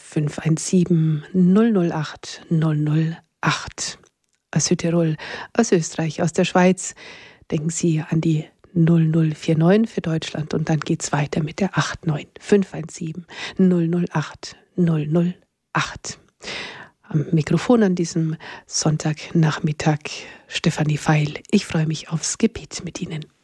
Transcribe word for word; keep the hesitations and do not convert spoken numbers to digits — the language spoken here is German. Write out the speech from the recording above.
fünf eins sieben null null acht null null acht. Aus Südtirol, aus Österreich, aus der Schweiz denken Sie an die null null vier neun für Deutschland und dann geht's weiter mit der acht neun fünf eins sieben null null acht null null acht. Am Mikrofon an diesem Sonntagnachmittag Stefanie Feil. Ich freue mich aufs Gebet mit Ihnen.